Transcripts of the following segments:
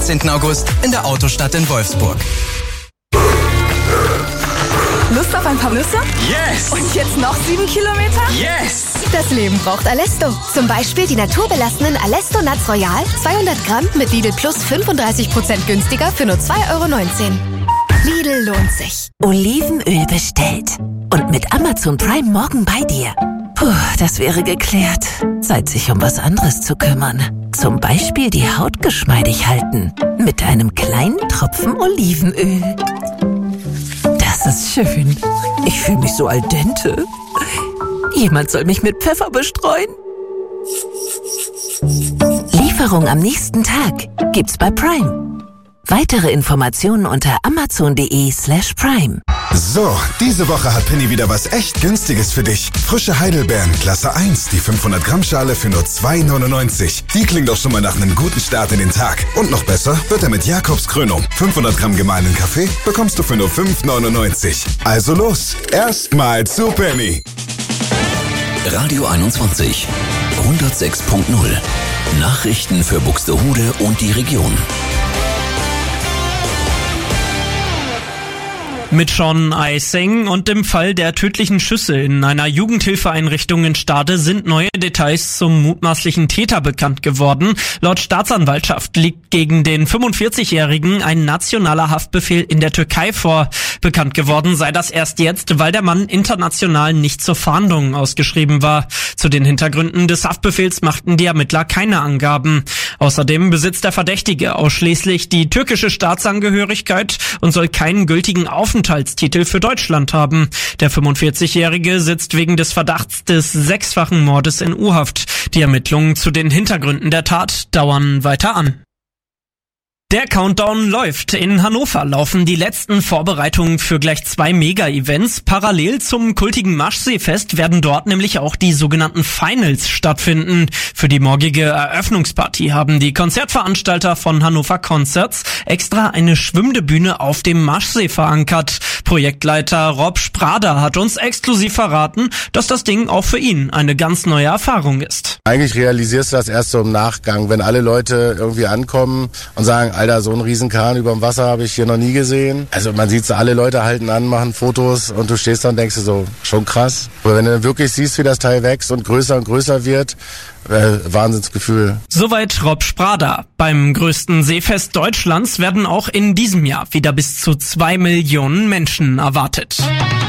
19. August in der Autostadt in Wolfsburg. Lust auf ein paar Nüsse? Yes! Und jetzt noch 7 Kilometer? Yes! Das Leben braucht Alesto. Zum Beispiel die naturbelassenen Alesto Nuts Royal, 200 Gramm mit Lidl Plus 35% günstiger für nur 2,19 €. Lidl lohnt sich. Olivenöl bestellt. Und mit Amazon Prime morgen bei dir. Puh, das wäre geklärt. Zeit, sich um was anderes zu kümmern. Zum Beispiel die Haut geschmeidig halten. Mit einem kleinen Tropfen Olivenöl. Das ist schön. Ich fühle mich so al dente. Jemand soll mich mit Pfeffer bestreuen. Lieferung am nächsten Tag gibt's bei Prime. Weitere Informationen unter amazon.de/prime. So, diese Woche hat Penny wieder was echt Günstiges für dich. Frische Heidelbeeren, Klasse 1, die 500 Gramm Schale für nur 2,99. Die klingt doch schon mal nach einem guten Start in den Tag. Und noch besser wird er mit Jakobskrönung. 500 Gramm gemahlenen Kaffee bekommst du für nur 5,99. Also los, erstmal zu Penny. Radio 21, 106.0. Nachrichten für Buxtehude und die Region. Mit Sean Eising und dem Fall der tödlichen Schüsse in einer Jugendhilfeeinrichtung in Stade sind neue Details zum mutmaßlichen Täter bekannt geworden. Laut Staatsanwaltschaft liegt gegen den 45-Jährigen ein nationaler Haftbefehl in der Türkei vor. Bekannt geworden sei das erst jetzt, weil der Mann international nicht zur Fahndung ausgeschrieben war. Zu den Hintergründen des Haftbefehls machten die Ermittler keine Angaben. Außerdem besitzt der Verdächtige ausschließlich die türkische Staatsangehörigkeit und soll keinen gültigen Aufenthaltstitel für Deutschland haben. Der 45-Jährige sitzt wegen des Verdachts des 6-fachen Mordes in U-Haft. Die Ermittlungen zu den Hintergründen der Tat dauern weiter an. Der Countdown läuft. In Hannover laufen die letzten Vorbereitungen für gleich 2 Mega-Events. Parallel zum kultigen Maschseefest werden dort nämlich auch die sogenannten Finals stattfinden. Für die morgige Eröffnungsparty haben die Konzertveranstalter von Hannover Concerts extra eine schwimmende Bühne auf dem Maschsee verankert. Projektleiter Rob Sprader hat uns exklusiv verraten, dass das Ding auch für ihn eine ganz neue Erfahrung ist. Eigentlich realisierst du das erst so im Nachgang, wenn alle Leute irgendwie ankommen und sagen, Alter, so einen riesen Kahn überm Wasser habe ich hier noch nie gesehen. Also man sieht so, alle Leute halten an, machen Fotos und du stehst da und denkst dir so, schon krass. Aber wenn du wirklich siehst, wie das Teil wächst und größer wird, Wahnsinnsgefühl. Soweit Rob Sprader. Beim größten Seefest Deutschlands werden auch in diesem Jahr wieder bis zu 2 Millionen Menschen erwartet.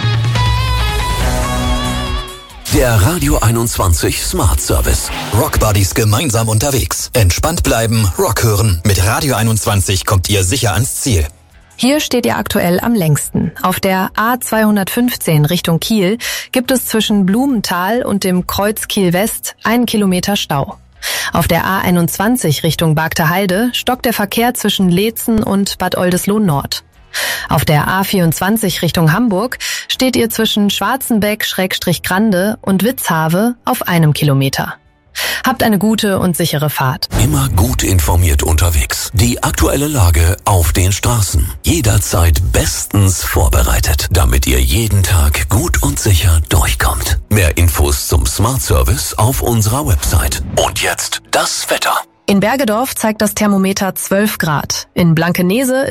Der Radio 21 Smart Service. Rock Buddies gemeinsam unterwegs. Entspannt bleiben, Rock hören. Mit Radio 21 kommt ihr sicher ans Ziel. Hier steht ihr aktuell am längsten. Auf der A215 Richtung Kiel gibt es zwischen Blumenthal und dem Kreuz Kiel West 1 Kilometer Stau. Auf der A21 Richtung Bagter Heide stockt der Verkehr zwischen Leetzen und Bad Oldesloe Nord. Auf der A24 Richtung Hamburg steht ihr zwischen Schwarzenbeck-Grande und Witzhave auf 1 Kilometer. Habt eine gute und sichere Fahrt. Immer gut informiert unterwegs. Die aktuelle Lage auf den Straßen. Jederzeit bestens vorbereitet, damit ihr jeden Tag gut und sicher durchkommt. Mehr Infos zum Smart Service auf unserer Website. Und jetzt das Wetter. In Bergedorf zeigt das Thermometer 12 Grad. In Blankenese